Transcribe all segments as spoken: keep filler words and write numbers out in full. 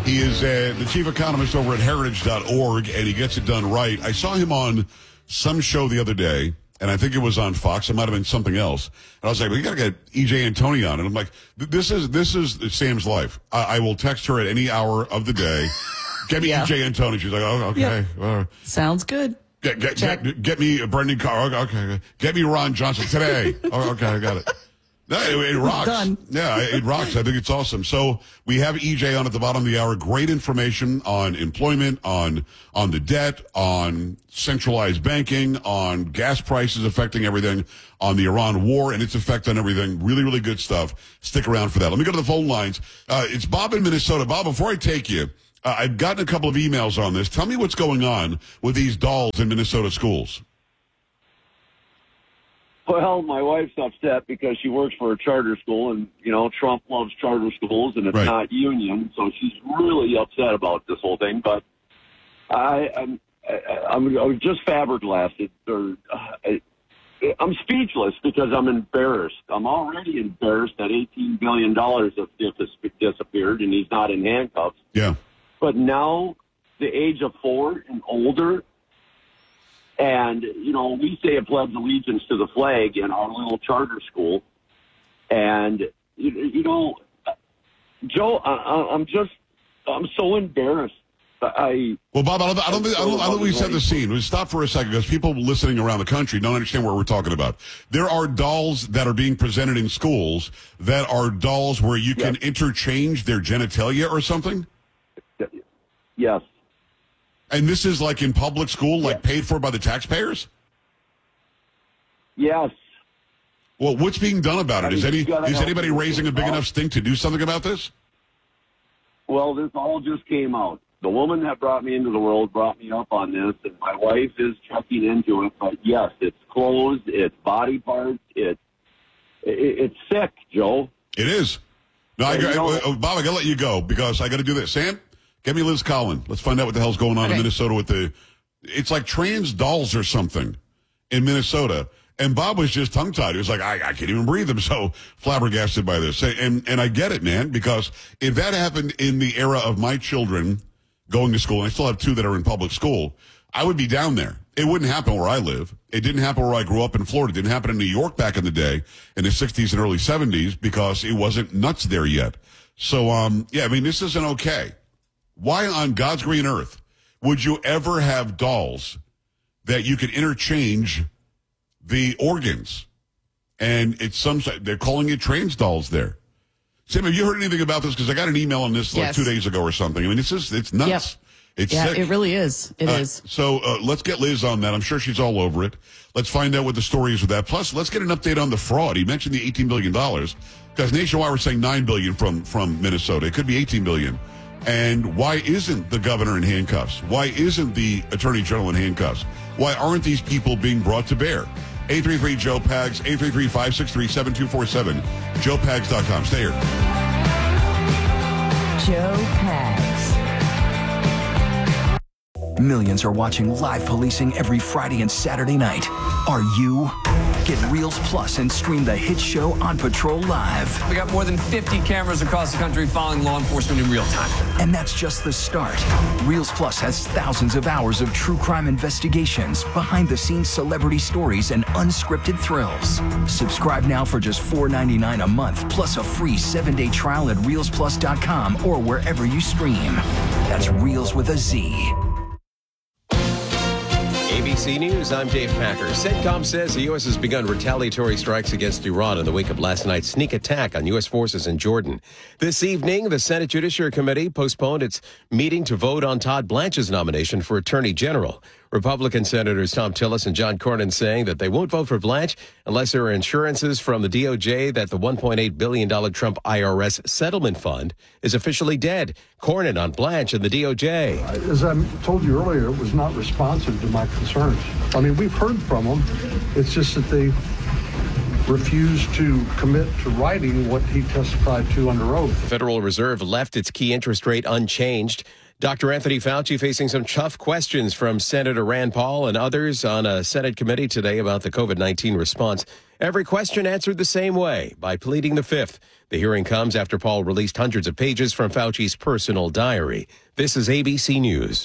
He is uh, the chief economist over at heritage dot org, and he gets it done right. I saw him on some show the other day, and I think it was on Fox. It might have been something else. And I was like, well, you got to get E J Antoni on. And I'm like, this is this is Sam's life. I, I will text her at any hour of the day. Get me yeah. E J Antoni. She's like, oh, okay. Yep. Uh, Sounds good. Get, get, get, get me Brendan Carr. Okay, okay. Get me Ron Johnson today. Oh, okay, I got it. No, it, it rocks. Done. Yeah, it rocks. I think it's awesome. So we have E J on at the bottom of the hour. Great information on employment, on on the debt, on centralized banking, on gas prices affecting everything, on the Iran war and its effect on everything. Really, really good stuff. Stick around for that. Let me go to the phone lines. Uh, it's Bob in Minnesota. Bob, before I take you, uh, I've gotten a couple of emails on this. Tell me what's going on with these dolls in Minnesota schools. Well, my wife's upset because she works for a charter school, and, you know, Trump loves charter schools, and it's right. not union, so she's really upset about this whole thing. But I, I'm, I'm, I was just fiberglassed. Or, I, I'm speechless because I'm embarrassed. I'm already embarrassed that eighteen billion dollars have disappeared, and he's not in handcuffs. Yeah. But now, the age of four and older, and, you know, we say a pledge allegiance to the flag in our little charter school. And, you, you know, Joe, I, I'm just, I'm so embarrassed. I Well, Bob, I don't, I don't, think, I don't, I don't think we set the scene. We'll stop for a second because people listening around the country don't understand what we're talking about. There are dolls that are being presented in schools that are dolls where you can yes. interchange their genitalia or something? Yes. And this is like in public school, like paid for by the taxpayers? Yes. Well, what's being done about it? I mean, Is any is help anybody raising a big enough stink to do something about this? Well, this all just came out. The woman that brought me into the world brought me up on this, and my wife is checking into it. But yes, it's clothes, it's body parts, it's it, it's sick, Joe. It is. No, I, I, I, Bob, I got to let you go because I got to do this. Sam, get me Liz Collin. Let's find out what the hell's going on okay. in Minnesota with the. It's like trans dolls or something in Minnesota. And Bob was just tongue-tied. He was like, I, I can't even breathe. I'm so flabbergasted by this. And and I get it, man, because if that happened in the era of my children going to school, and I still have two that are in public school, I would be down there. It wouldn't happen where I live. It didn't happen where I grew up in Florida. It didn't happen in New York back in the day, in the sixties and early seventies, because it wasn't nuts there yet. So, um, yeah, I mean, this isn't okay. Why on God's green earth would you ever have dolls that you could interchange the organs? And it's some, they're calling it trans dolls there. Sam, have you heard anything about this? Because I got an email on this like yes. two days ago or something. I mean, it's just, it's nuts. Yep. It's yeah, sick. it really is. It uh, is. So uh, let's get Liz on that. I'm sure she's all over it. Let's find out what the story is with that. Plus, let's get an update on the fraud. He mentioned the eighteen billion dollars because nationwide we're saying nine billion dollars from, from Minnesota. It could be eighteen billion dollars. And why isn't the governor in handcuffs? Why isn't the attorney general in handcuffs? Why aren't these people being brought to bear? eight three three Joe Pags, eight three three, five six three, seven two four seven, joe pags dot com. Stay here. Joe Pags. Millions are watching live policing every Friday and Saturday night. Are you? Get Reels Plus and stream the hit show On Patrol live. We got more than fifty cameras across the country following law enforcement in real time. And that's just the start. Reels Plus has thousands of hours of true crime investigations, behind-the-scenes celebrity stories, and unscripted thrills. Subscribe now for just four ninety-nine a month, plus a free seven-day trial at reels plus dot com or wherever you stream. That's Reels with a Z. A B C News, I'm Dave Packer. CENTCOM says the U S has begun retaliatory strikes against Iran in the wake of last night's sneak attack on U S forces in Jordan. This evening, the Senate Judiciary Committee postponed its meeting to vote on Todd Blanche's nomination for Attorney General. Republican Senators Tom Tillis and John Cornyn saying that they won't vote for Blanche unless there are assurances from the D O J that the one point eight billion dollars Trump I R S settlement fund is officially dead. Cornyn on Blanche and the D O J. As I told you earlier, it was not responsive to my concerns. I mean, we've heard from them. It's just that they refused to commit to writing what he testified to under oath. The Federal Reserve left its key interest rate unchanged. Doctor Anthony Fauci facing some tough questions from Senator Rand Paul and others on a Senate committee today about the COVID nineteen response. Every question answered the same way, by pleading the fifth. The hearing comes after Paul released hundreds of pages from Fauci's personal diary. This is A B C News.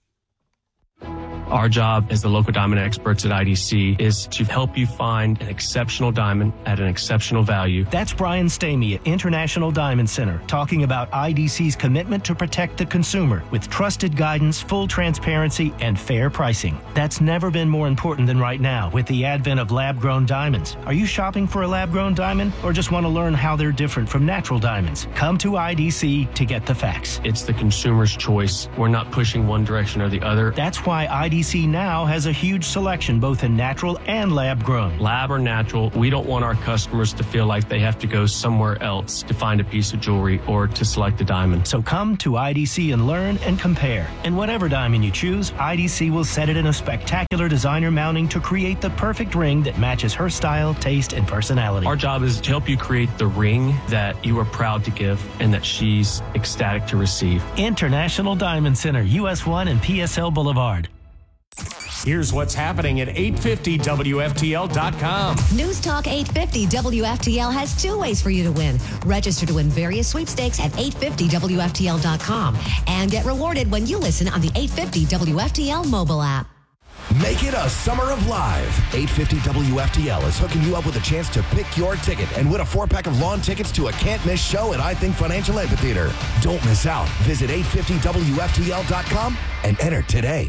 Our job as the local diamond experts at I D C is to help you find an exceptional diamond at an exceptional value. That's Brian Stamey at International Diamond Center talking about I D C's commitment to protect the consumer with trusted guidance, full transparency, and fair pricing. That's never been more important than right now with the advent of lab-grown diamonds. Are you shopping for a lab-grown diamond or just want to learn how they're different from natural diamonds? Come to I D C to get the facts. It's the consumer's choice. We're not pushing one direction or the other. That's why I D C now has a huge selection both in natural and lab-grown. Lab or natural, we don't want our customers to feel like they have to go somewhere else to find a piece of jewelry or to select a diamond. So come to I D C and learn and compare. And whatever diamond you choose, I D C will set it in a spectacular designer mounting to create the perfect ring that matches her style, taste, and personality. Our job is to help you create the ring that you are proud to give and that she's ecstatic to receive. International Diamond Center, U S one and P S L Boulevard. Here's what's happening at eight fifty W F T L dot com. News Talk eight fifty W F T L has two ways for you to win. Register to win various sweepstakes at eight fifty W F T L dot com and get rewarded when you listen on the eight fifty W F T L mobile app. Make it a summer of live. eight fifty W F T L is hooking you up with a chance to pick your ticket and win a four-pack of lawn tickets to a can't-miss show at I Think Financial Amphitheater. Don't miss out. Visit eight fifty W F T L dot com and enter today.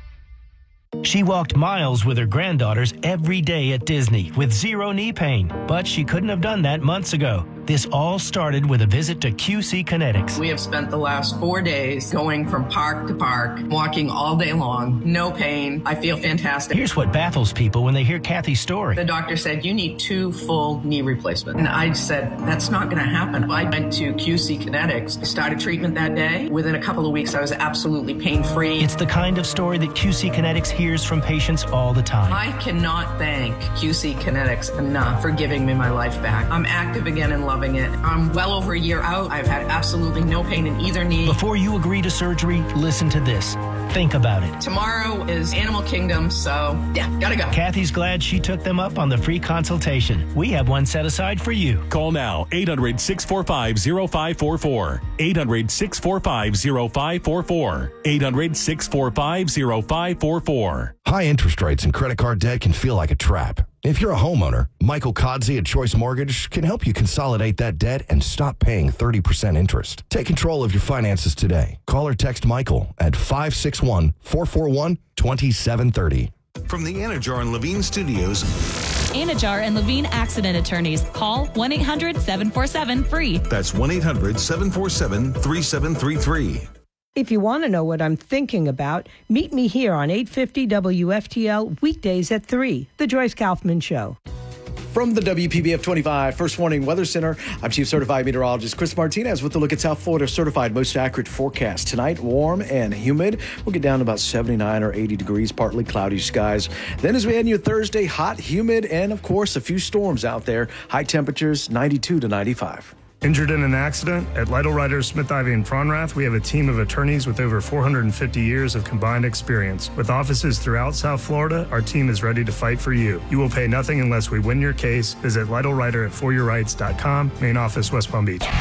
She walked miles with her granddaughters every day at Disney with zero knee pain, but she couldn't have done that months ago. This all started with a visit to Q C Kinetics. We have spent the last four days going from park to park, walking all day long, no pain. I feel fantastic. Here's what baffles people when they hear Kathy's story. The doctor said, you need two full knee replacements. And I said, that's not going to happen. I went to Q C Kinetics, started treatment that day. Within a couple of weeks, I was absolutely pain-free. It's the kind of story that Q C Kinetics hears from patients all the time. I cannot thank Q C Kinetics enough for giving me my life back. I'm active again and loving it. I'm well over a year out. I've had absolutely no pain in either knee. Before you agree to surgery, listen to this. Think about it. Tomorrow is Animal Kingdom, so yeah, gotta go. Kathy's glad she took them up on the free consultation. We have one set aside for you. Call now, eight hundred, six four five, zero five four four. eight hundred, six four five, zero five four four. eight hundred, six four five, zero five four four. High interest rates and credit card debt can feel like a trap. If you're a homeowner, Michael Kodsey at Choice Mortgage can help you consolidate that debt and stop paying thirty percent interest. Take control of your finances today. Call or text Michael at five six one, four four one, two seven three zero. From the Anajar and Levine Studios. Anajar and Levine Accident Attorneys. Call one eight hundred, seven four seven, free. That's one eight hundred, seven four seven, three seven three three. If you want to know what I'm thinking about, meet me here on eight fifty W F T L weekdays at three, The Joyce Kaufman Show. From the W P B F twenty-five First Warning Weather Center, I'm Chief Certified Meteorologist Chris Martinez with a look at South Florida's certified most accurate forecast. Tonight, warm and humid. We'll get down to about seventy-nine or eighty degrees, partly cloudy skies. Then as we head into Thursday, hot, humid, and of course, a few storms out there. High temperatures, ninety-two to ninety-five. Injured in an accident? At Lytle Writers, Smith, Ivy, and Fronrath, we have a team of attorneys with over four hundred fifty years of combined experience. With offices throughout South Florida, our team is ready to fight for you. You will pay nothing unless we win your case. Visit Lytle Writer at for your rights dot com, main office, West Palm Beach.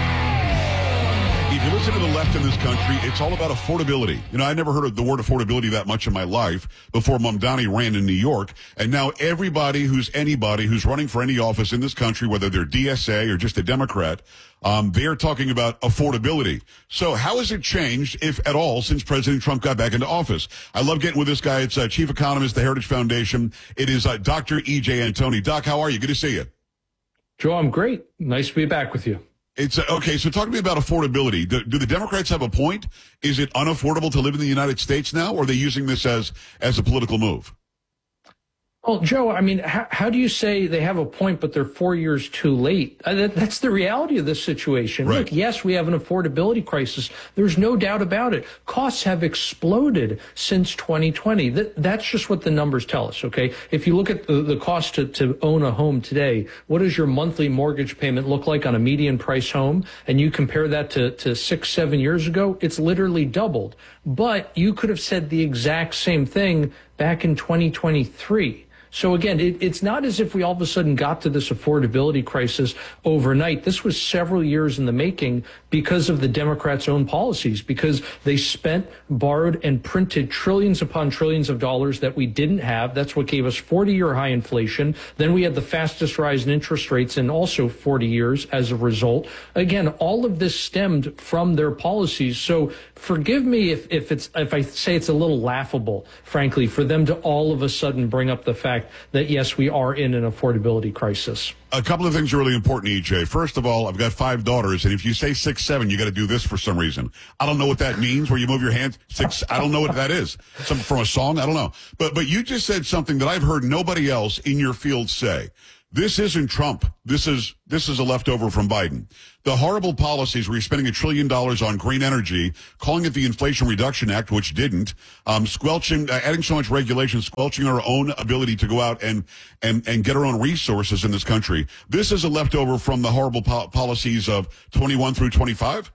If you listen to the left in this country, it's all about affordability. You know, I never heard of the word affordability that much in my life before Mamdani ran in New York. And now everybody who's anybody who's running for any office in this country, whether they're D S A or just a Democrat, um, they're talking about affordability. So how has it changed, if at all, since President Trump got back into office? I love getting with this guy. It's uh, Chief Economist, the Heritage Foundation. It is uh, Doctor E J Antoni. Doc, how are you? Good to see you. Joe, I'm great. Nice to be back with you. It's uh, okay. So talk to me about affordability. Do, do the Democrats have a point? Is it unaffordable to live in the United States now, or are they using this as as a political move? Well, Joe, I mean, how, how do you say they have a point, but they're four years too late? Uh, that, that's the reality of this situation. Right. Look, yes, we have an affordability crisis. There's no doubt about it. Costs have exploded since twenty twenty. That, that's just what the numbers tell us, okay? If you look at the, the cost to, to own a home today, what does your monthly mortgage payment look like on a median price home? And you compare that to, to six, seven years ago, it's literally doubled. But you could have said the exact same thing back in twenty twenty-three. So again, it, it's not as if we all of a sudden got to this affordability crisis overnight. This was several years in the making because of the Democrats' own policies, because they spent, borrowed, and printed trillions upon trillions of dollars that we didn't have. That's what gave us forty-year high inflation. Then we had the fastest rise in interest rates in also forty years as a result. Again, all of this stemmed from their policies. So forgive me if, if it's if I say it's a little laughable, frankly, for them to all of a sudden bring up the fact that, yes, we are in an affordability crisis. A couple of things are really important, E J. First of all, I've got five daughters, and if you say six, seven, you got to do this for some reason. I don't know what that means, where you move your hands. Six, I don't know what that is. Some from a song, I don't know. But but you just said something that I've heard nobody else in your field say. This isn't Trump. This is this is a leftover from Biden. The horrible policies where you're spending a trillion dollars on green energy, calling it the Inflation Reduction Act, which didn't, um, squelching, uh, adding so much regulation, squelching our own ability to go out and and and get our own resources in this country. This is a leftover from the horrible po- policies of twenty-one through twenty-five.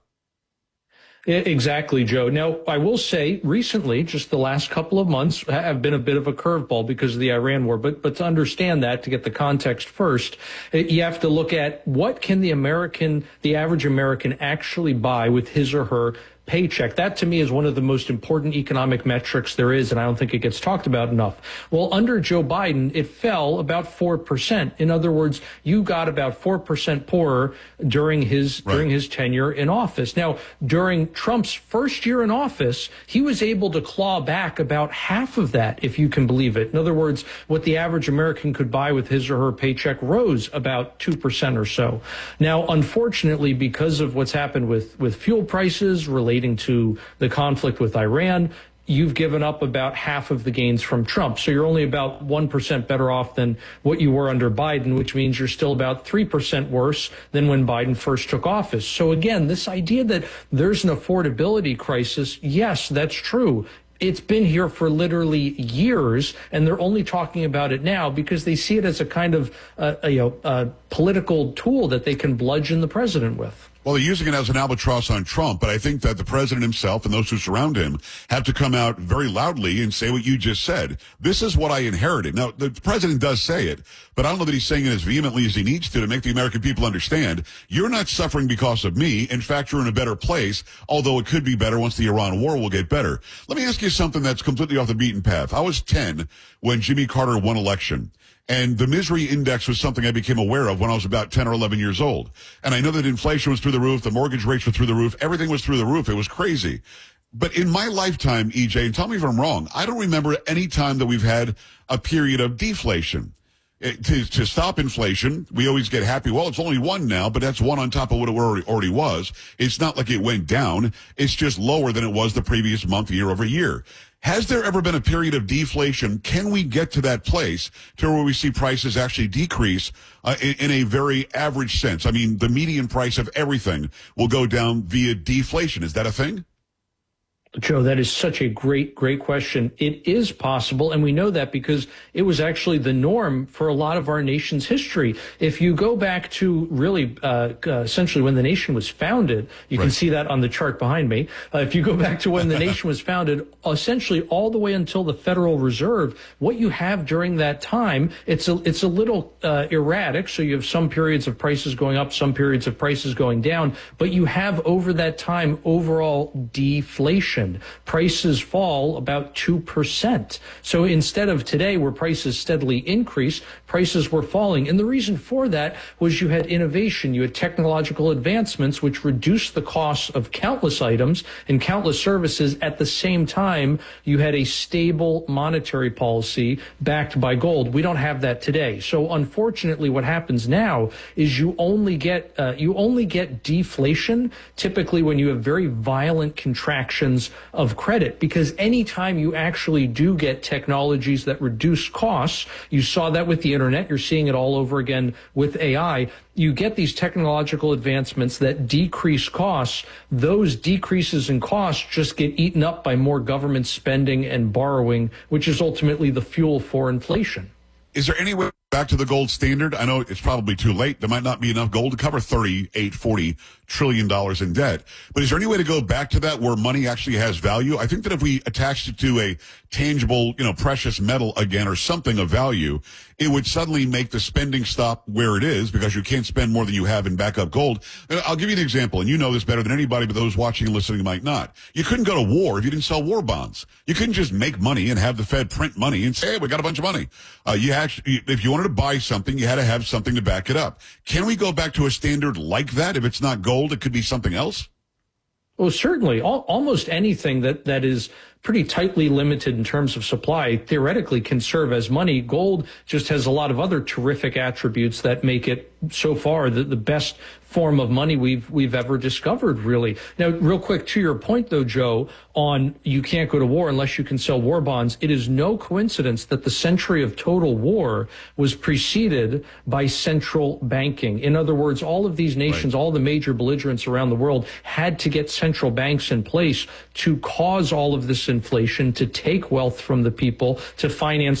Exactly, Joe. Now, I will say recently, just the last couple of months have been a bit of a curveball because of the Iran war. But but to understand that, to get the context first, you have to look at what can the American, the average American actually buy with his or her paycheck. That, to me, is one of the most important economic metrics there is, and I don't think it gets talked about enough. Well, under Joe Biden, it fell about four percent. In other words, you got about four percent poorer during his right. during his tenure in office. Now, during Trump's first year in office, he was able to claw back about half of that, if you can believe it. In other words, what the average American could buy with his or her paycheck rose about two percent or so. Now, unfortunately, because of what's happened with, with fuel prices related to the conflict with Iran, you've given up about half of the gains from Trump. So you're only about one percent better off than what you were under Biden, which means you're still about three percent worse than when Biden first took office. So again, this idea that there's an affordability crisis, yes, that's true. It's been here for literally years, and they're only talking about it now because they see it as a kind of uh, a, you know, a political tool that they can bludgeon the president with. Well, they're using it as an albatross on Trump, but I think that the president himself and those who surround him have to come out very loudly and say what you just said. This is what I inherited. Now, the president does say it, but I don't know that he's saying it as vehemently as he needs to to make the American people understand. You're not suffering because of me. In fact, you're in a better place, although it could be better once the Iran war will get better. Let me ask you something that's completely off the beaten path. I was ten when Jimmy Carter won election. And the misery index was something I became aware of when I was about ten or eleven years old. And I know that inflation was through the roof, the mortgage rates were through the roof, everything was through the roof. It was crazy. But in my lifetime, E J, and tell me if I'm wrong, I don't remember any time that we've had a period of deflation. It, to, to stop inflation, we always get happy. Well, it's only one now, but that's one on top of what it already, already was. It's not like it went down. It's just lower than it was the previous month, year over year. Has there ever been a period of deflation? Can we get to that place to where we see prices actually decrease uh, in, in a very average sense? I mean, the median price of everything will go down via deflation. Is that a thing? Joe, that is such a great, great question. It is possible, and we know that because it was actually the norm for a lot of our nation's history. If you go back to really uh, uh, essentially when the nation was founded, you right. can see that on the chart behind me. Uh, if you go back to when the nation was founded, essentially all the way until the Federal Reserve, what you have during that time, it's a, it's a little uh, erratic. So you have some periods of prices going up, some periods of prices going down, but you have over that time overall deflation. Prices fall about two percent. So instead of today where prices steadily increase, prices were falling. And the reason for that was you had innovation, you had technological advancements which reduced the costs of countless items and countless services. At the same time, you had a stable monetary policy backed by gold. We don't have that today. So unfortunately, what happens now is you only get uh, you only get deflation typically when you have very violent contractions lines of credit, because anytime you actually do get technologies that reduce costs, you saw that with the internet, you're seeing it all over again with A I, you get these technological advancements that decrease costs. Those decreases in costs just get eaten up by more government spending and borrowing, which is ultimately the fuel for inflation. Is there any way back to the gold standard? I know it's probably too late. There might not be enough gold to cover thirty-eight, forty trillion dollars in debt. But is there any way to go back to that where money actually has value? I think that if we attached it to a tangible, you know, precious metal again or something of value, it would suddenly make the spending stop where it is because you can't spend more than you have in backup gold. I'll give you an example, and you know this better than anybody, but those watching and listening might not. You couldn't go to war if you didn't sell war bonds. You couldn't just make money and have the Fed print money and say, hey, we got a bunch of money. Uh, you actually, if you wanted to buy something, you had to have something to back it up. Can we go back to a standard like that? If it's not gold, it could be something else? Well, certainly. Al- almost anything that, that is pretty tightly limited in terms of supply theoretically can serve as money. Gold just has a lot of other terrific attributes that make it so far the, the best form of money we've we've ever discovered, really. Now, real quick, to your point, though, Joe, on you can't go to war unless you can sell war bonds, it is no coincidence that the century of total war was preceded by central banking. In other words, all of these nations, right. all the major belligerents around the world had to get central banks in place to cause all of this inflation, to take wealth from the people, to finance